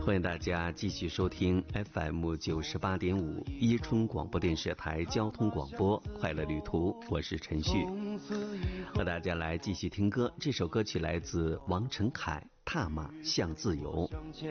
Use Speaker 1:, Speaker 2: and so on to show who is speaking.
Speaker 1: 欢迎大家继续收听 FM 98.5伊春广播电视台交通广播快乐旅途，我是陈旭，和大家来继续听歌。这首歌曲来自王晨凯，踏马向自由。